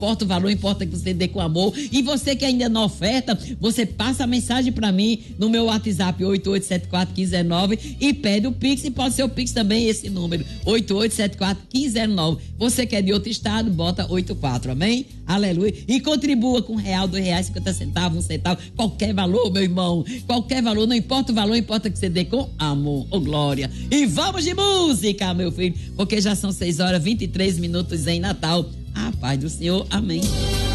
importa o valor, importa que você dê com amor. E você que ainda não oferta, você passa a mensagem pra mim no meu WhatsApp 88741509 e pede o Pix, e pode ser o Pix também esse número, 88741509. Você que é de outro estado, bota 84, amém? Aleluia. E contribua com R$1, R$2, 50 centavos, R$1, qualquer valor, meu irmão, qualquer valor, não importa o valor, importa que você dê com amor, ô glória. E vamos de música, meu filho, porque já são 6 horas 23 minutos em Natal. A paz do Senhor, amém.